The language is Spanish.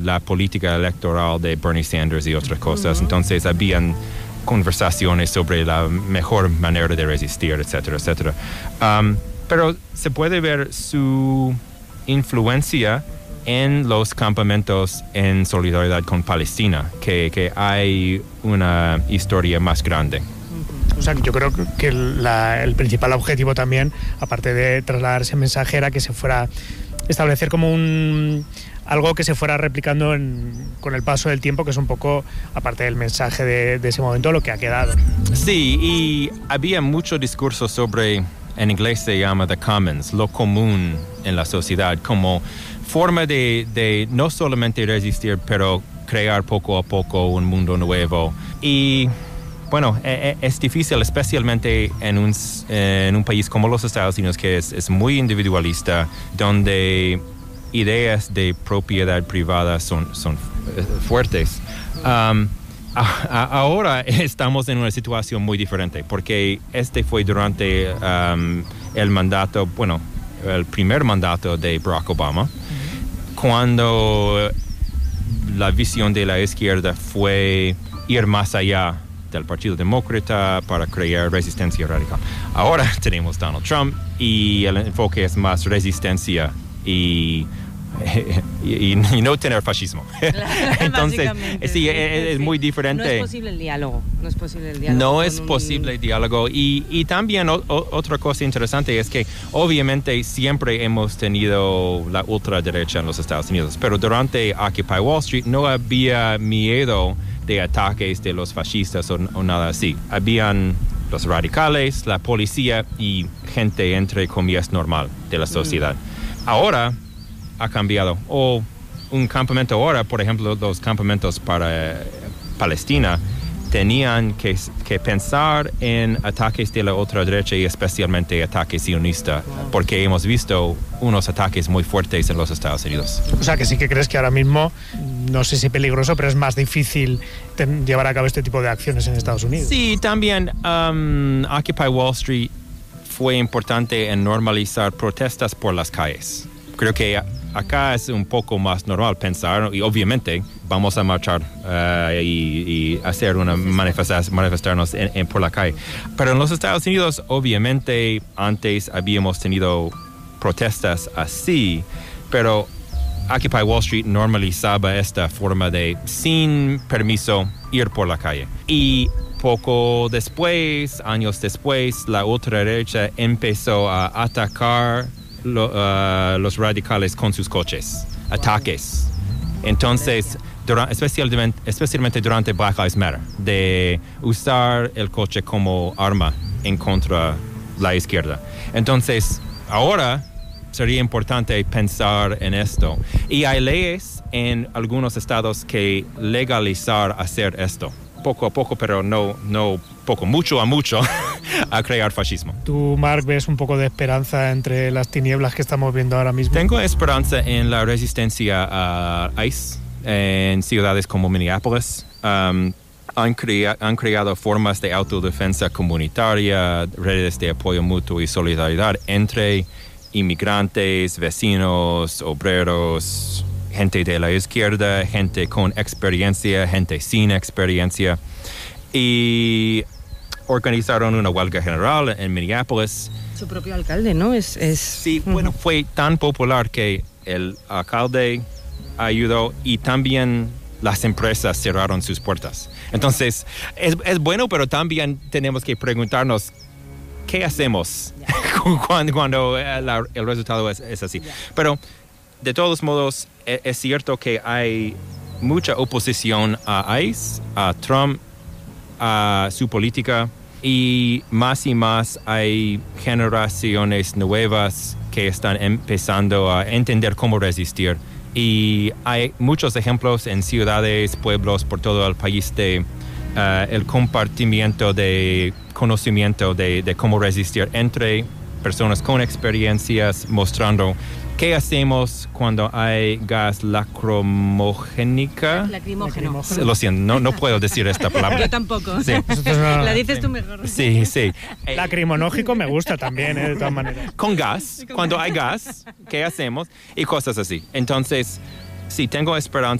la política electoral de Bernie Sanders y otras cosas. Entonces habían conversaciones sobre la mejor manera de resistir, etcétera, etcétera. Pero se puede ver su influencia en los campamentos en solidaridad con Palestina, que hay una historia más grande. O sea, yo creo que el principal objetivo también, aparte de trasladar ese mensaje, era que se fuera a establecer como algo que se fuera replicando con el paso del tiempo, que es un poco, aparte del mensaje de ese momento, lo que ha quedado. Sí, y había mucho discurso sobre, en inglés se llama the commons, lo común en la sociedad, como forma de no solamente resistir, pero crear poco a poco un mundo nuevo. Y bueno, es difícil, especialmente en un país como los Estados Unidos, que es muy individualista, donde ideas de propiedad privada son fuertes. Ahora estamos en una situación muy diferente, porque fue durante el primer mandato de Barack Obama, cuando la visión de la izquierda fue ir más allá del Partido Demócrata para crear resistencia radical. Ahora tenemos Donald Trump y el enfoque es más resistencia y no tener fascismo. Entonces, sí, es muy diferente. No es posible el diálogo. No es posible el diálogo. Y también otra cosa interesante es que obviamente siempre hemos tenido la ultraderecha en los Estados Unidos, pero durante Occupy Wall Street no había miedo de ataques de los fascistas o nada así. Habían los radicales, la policía y gente, entre comillas, normal de la sociedad. Ahora ha cambiado. O un campamento ahora, por ejemplo, los campamentos para Palestina, tenían que pensar en ataques de la ultraderecha y especialmente ataques sionistas, porque hemos visto unos ataques muy fuertes en los Estados Unidos. O sea, que sí que crees que ahora mismo, no sé si peligroso, pero es más difícil llevar a cabo este tipo de acciones en Estados Unidos. Sí, también Occupy Wall Street fue importante en normalizar protestas por las calles. Creo que acá es un poco más normal pensar, y obviamente vamos a marchar y hacer manifestarnos por la calle. Pero en los Estados Unidos, obviamente, antes habíamos tenido protestas así, pero Occupy Wall Street normalizaba esta forma de, sin permiso, ir por la calle. Y poco después, años después, la ultraderecha empezó a atacar los radicales con sus coches, ataques. Entonces, especialmente durante Black Lives Matter, de usar el coche como arma en contra la izquierda. Entonces, ahora sería importante pensar en esto. Y hay leyes en algunos estados que legalizar hacer esto. Poco a poco, pero no poco, mucho a crear fascismo. ¿Tú, Marc, ves un poco de esperanza entre las tinieblas que estamos viendo ahora mismo? Tengo esperanza en la resistencia a ICE en ciudades como Minneapolis. Han creado formas de autodefensa comunitaria, redes de apoyo mutuo y solidaridad entre inmigrantes, vecinos, obreros, gente de la izquierda, gente con experiencia, gente sin experiencia. Y organizaron una huelga general en Minneapolis. Su propio alcalde, ¿no? Sí, bueno, fue tan popular que el alcalde ayudó y también las empresas cerraron sus puertas. Entonces, es bueno, pero también tenemos que preguntarnos qué hacemos cuando el resultado es así. Pero de todos modos, es cierto que hay mucha oposición a ICE, a Trump, a su política, y más hay generaciones nuevas que están empezando a entender cómo resistir. Y hay muchos ejemplos en ciudades, pueblos por todo el país de el compartimiento de conocimiento de cómo resistir entre personas con experiencias, mostrando qué hacemos cuando hay gas lacrimógeno. Lo siento, no puedo decir esta palabra. Yo tampoco. Sí. La dices tú mejor. Sí. Lacrimonógico me gusta también, de todas maneras. Con gas, cuando hay gas, ¿qué hacemos? Y cosas así. Entonces, sí, tengo esperanza